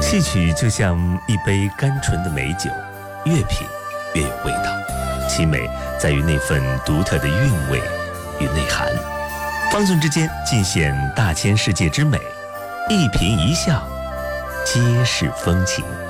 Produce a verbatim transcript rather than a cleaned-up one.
戏曲就像一杯甘醇的美酒，越品越有味道，其美在于那份独特的韵味与内涵。方寸之间尽显大千世界之美，一颦一笑皆是风情。